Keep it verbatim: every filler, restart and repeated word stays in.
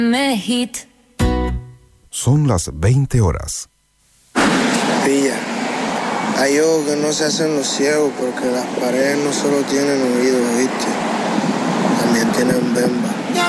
Me hit. Son las veinte horas. Pilla, hay ojos que no se hacen los ciegos porque las paredes no solo tienen oídos, ¿viste? También tienen bemba.